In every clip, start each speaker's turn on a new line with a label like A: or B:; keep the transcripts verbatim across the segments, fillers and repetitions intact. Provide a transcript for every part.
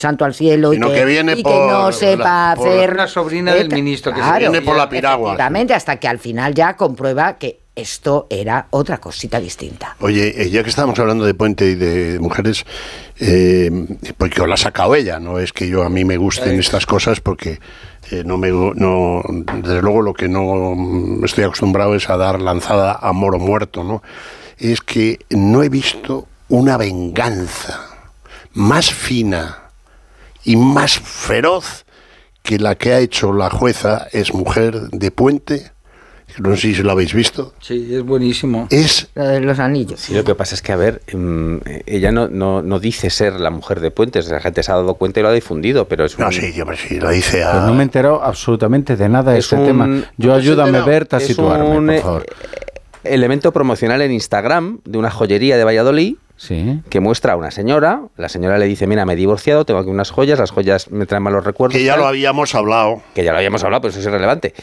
A: santo al cielo y, que,
B: que, viene
A: y
B: por,
A: que no sepa
B: la, por
A: hacer...
C: Una sobrina del ministro que
A: claro,
C: se
B: viene por la piragua.
A: Efectivamente, hasta que al final ya comprueba que esto era otra cosita distinta.
B: Oye, ya que estamos hablando de Puente y de mujeres, eh, porque os la ha sacado ella, no es que yo a mí me gusten estas cosas, porque eh, no me no desde luego lo que no estoy acostumbrado es a dar lanzada a moro muerto, ¿no? Es que no he visto una venganza más fina y más feroz que la que ha hecho la jueza Es Mujer de Puente. No sé si lo habéis visto.
C: Sí, es buenísimo.
B: Es
A: lo de los anillos.
D: Sí, lo que pasa es que, a ver, um, ella no, no, no dice ser la mujer de Puentes, la gente se ha dado cuenta y lo ha difundido, pero es un...
B: No, sí, hombre, sí, lo dice a...
E: Pues no me he enterado absolutamente de nada de
D: es
E: este
D: un,
E: tema. Yo ayúdame, Berta, a situarme,
D: un,
E: por favor.
D: Elemento promocional en Instagram de una joyería de Valladolid.
E: Sí.
D: Que muestra a una señora, la señora le dice, mira, me he divorciado, tengo aquí unas joyas, las joyas me traen malos recuerdos.
B: Que ya
D: tal,
B: lo habíamos hablado.
D: Que ya lo habíamos hablado, pero eso es irrelevante.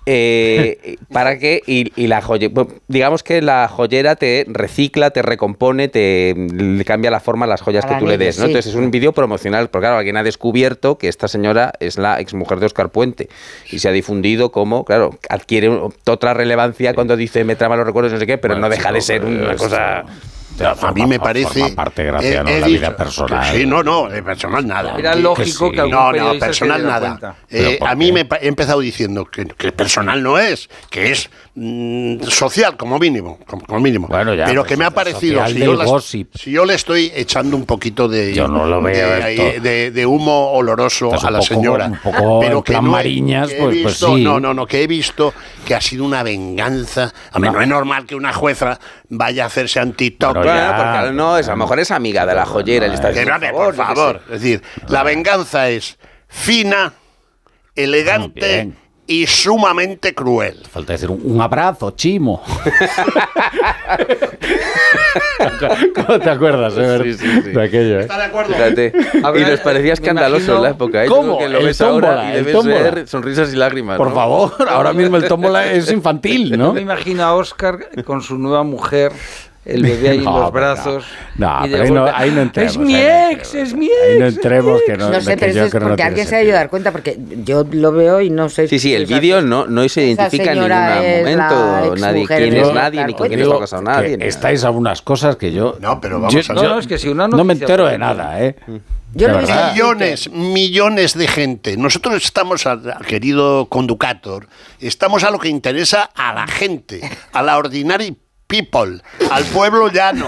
D: Eh, para que, y, y la joye, digamos que la joyera te recicla, te recompone, te le cambia la forma a las joyas
A: Para
D: que tú le des, ¿no?
A: sí.
D: Entonces es un vídeo promocional, porque claro, alguien ha descubierto que esta señora es la exmujer de Óscar Puente y se ha difundido como, claro, adquiere otra relevancia sí. cuando dice me trae malos recuerdos, no sé qué, pero bueno, no deja chico, de ser una cosa...
B: A mí me parece...
E: Aparte, gracias, ¿no? La vida personal.
B: Sí, no, no, de personal nada.
C: Era lógico que, sí. que
B: No, no, personal nada. Eh, a mí me he empezado diciendo que, que personal no es, que es mmm, social, como mínimo. Como, como mínimo.
E: Bueno, ya,
B: pero
E: pues
B: que me ha parecido... Si yo, las, si yo le estoy echando un poquito de,
E: yo no lo veo
B: de, de, de humo oloroso a la
E: poco,
B: señora.
E: Un poco
B: pero que no
E: Mariñas,
B: que
E: pues,
B: visto,
E: pues sí.
B: No, no, no, que he visto que ha sido una venganza. A mí no, no es normal que una jueza vaya a hacerse anti-TikTok.
D: Bueno, bueno, porque no, es, a lo mejor es amiga de la joyera. No,
B: que no, por favor. Es decir, la venganza es fina, elegante y sumamente cruel.
E: Falta decir un, un abrazo, Chimo. ¿Cómo te acuerdas, eh?
D: Sí, sí, sí.
E: De aquello, ¿eh?
B: ¿Está de acuerdo?
D: Fíjate. Y nos parecía escandaloso imagino, en la época. ¿eh?
E: ¿Cómo?
D: Que lo
E: el
D: ves
E: tómbola,
D: ahora y
E: el
D: debes
E: tómbola.
D: ver sonrisas y lágrimas.
E: Por
D: ¿no?
E: favor, ahora mismo el tómbola es infantil, ¿no?
C: Me imagino a Óscar con su nueva mujer, el bebé ahí no, en los brazos.
E: No, no pero ahí no, ahí no entremos.
C: Es mi ex, es mi ex.
E: Ahí no entremos, que no,
A: no sé, pero eso es porque no alguien se ha ido a dar cuenta, porque yo lo veo y no sé.
D: Sí, sí, el vídeo no, no se identifica en ningún momento nadie quién es nadie, ni con quién está pasando nadie.
E: Estáis a unas cosas que yo...
B: No, pero vamos
E: yo,
B: a
C: ver. No, no, es que si una
E: no me entero de nada, ¿eh?
A: Yo
E: de
A: no
E: verdad.
B: Millones, millones de gente. Nosotros estamos, a, querido conductor, estamos a lo que interesa a la gente, a la ordinary people, al pueblo llano.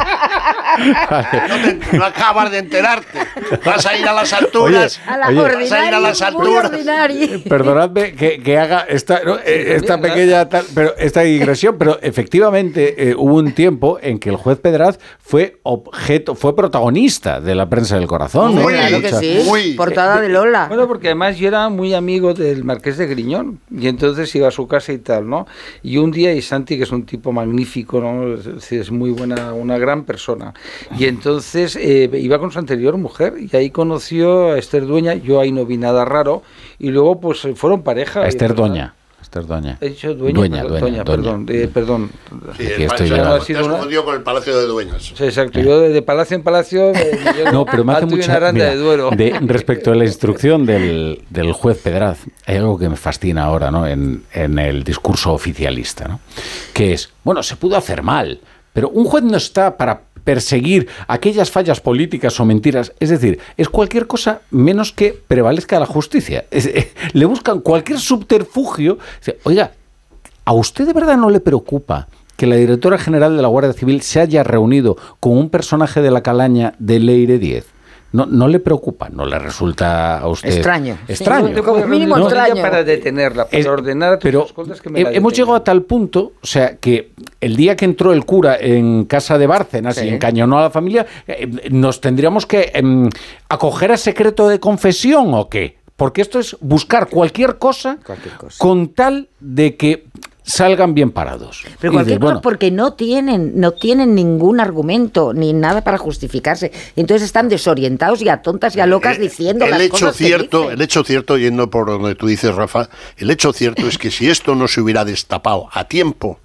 B: No, te, no acabas de enterarte. Vas a ir a las alturas.
A: Oye, a la
B: oye,
A: ordinaria,
B: vas a ir a las alturas.
E: Perdonadme que, que haga esta, ¿no? esta pequeña tal, pero esta digresión, pero efectivamente eh, hubo un tiempo en que el juez Pedraz fue objeto, fue protagonista de la prensa del corazón.
A: Muy,
E: ¿eh?
A: claro que sí. Muy. Portada de Lola.
C: Bueno, porque además yo era muy amigo del Marqués de Griñón y entonces iba a su casa y tal, ¿no? Y un día, y Santi, que es un tipo magnífico, ¿no? Es, es muy buena, una gran persona. Y entonces eh, iba con su anterior mujer y ahí conoció a Esther Dueña. Yo ahí no vi nada raro y luego pues fueron pareja.
E: A Esther Doña. Esther Doña.
C: He dicho Dueña,
E: Dueña,
C: perdón,
E: Dueña,
C: Doña, perdón,
E: Doña.
C: eh, perdón.
B: Sí, el estoy ya. Te has confundido con el Palacio de Dueñas.
C: Sí, exacto. Yo de, de palacio en palacio. Eh,
E: no, pero me hace mucha
C: mira, de, Duero.
E: de respecto a la instrucción del, del juez Pedraz. Hay algo que me fascina ahora, ¿no? En, en el discurso oficialista, ¿no? Que es, bueno, se pudo hacer mal, pero un juez no está para perseguir aquellas fallas políticas o mentiras, es decir, es cualquier cosa menos que prevalezca la justicia. Es, eh, le buscan cualquier subterfugio. Oiga, ¿a usted de verdad no le preocupa que la directora general de la Guardia Civil se haya reunido con un personaje de la calaña de Leire diez? No, no le preocupa, no le resulta a usted
A: extraño.
E: Extraño.
A: Sí, no como mínimo
C: no,
A: extraño.
C: Para detenerla, para
E: es,
C: ordenar a
E: pero
C: cosas que me
E: he, hemos llegado a tal punto, o sea, que el día que entró el cura en casa de Bárcenas sí. y encañonó a la familia, eh, nos tendríamos que eh, acoger a secreto de confesión o qué, porque esto es buscar cualquier cosa,
A: cualquier cosa.
E: con tal de que salgan bien parados.
A: Pero cualquier
E: dices, bueno,
A: cosa porque no tienen, no tienen ningún argumento ni nada para justificarse. Entonces están desorientados y a tontas y a locas
B: eh,
A: diciendo
B: el
A: las
B: hecho
A: cosas
B: cierto,
A: que dicen.
B: El hecho cierto, yendo por donde tú dices, Rafa, el hecho cierto es que si esto no se hubiera destapado a tiempo,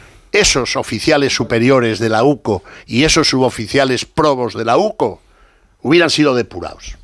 B: esos oficiales superiores de la U C O y esos suboficiales probos de la U C O hubieran sido depurados.